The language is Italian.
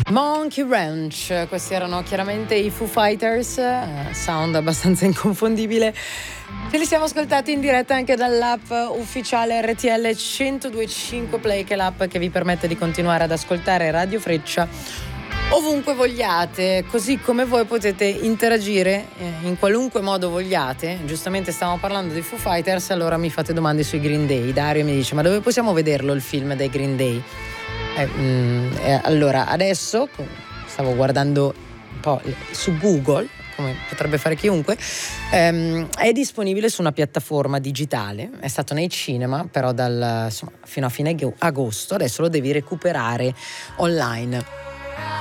Monkey Ranch, questi erano chiaramente i Foo Fighters, sound abbastanza inconfondibile. Ce li siamo ascoltati in diretta anche dall'app ufficiale RTL 102.5 Play, che è l'app che vi permette di continuare ad ascoltare Radio Freccia ovunque vogliate, così come voi potete interagire in qualunque modo vogliate. Giustamente stavamo parlando dei Foo Fighters, allora mi fate domande sui Green Day. Dario mi dice: ma dove possiamo vederlo il film dei Green Day? Allora, adesso stavo guardando un po' su Google, come potrebbe fare chiunque. È disponibile su una piattaforma digitale, è stato nei cinema però fino a fine agosto, adesso lo devi recuperare online.